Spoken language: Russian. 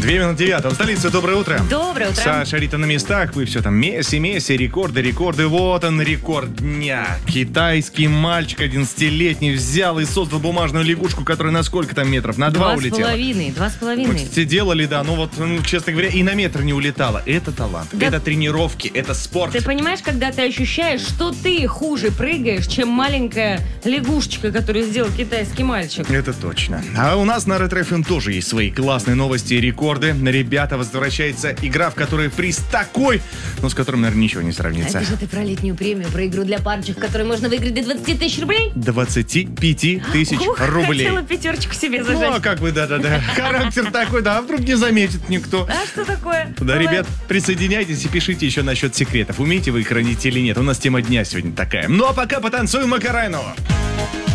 2:09 в столице. Доброе утро. Доброе утро. Саша, Рита на местах. Вы все там Месси, рекорды. Вот он, рекорд дня. Китайский мальчик 11-летний взял и создал бумажную лягушку, которая на сколько там метров? На 2 улетела. 2,5. Вот все делали, да, честно говоря, и на метр не улетала. Это талант, Да. это тренировки, это спорт. Ты понимаешь, когда ты ощущаешь, что ты хуже прыгаешь, чем маленькая лягушечка, которую сделал китайский мальчик? Это точно. А у нас на Ретро-ФМ тоже есть свои классные новости и рекорды. Ребята, возвращается игра, в которой приз такой, но с которым, наверное, ничего не сравнится. Это же ты про летнюю премию, про игру для парочек, в которой можно выиграть до 20 тысяч рублей? 25 тысяч рублей. Хотела пятерочку себе зажать. Ну, а как вы, да-да-да. Характер такой, да, а вдруг не заметит никто. А что такое? Да, ребят, присоединяйтесь и пишите еще насчет секретов. Умеете вы их хранить или нет? У нас тема дня сегодня такая. Ну, а пока потанцуем Макарайну.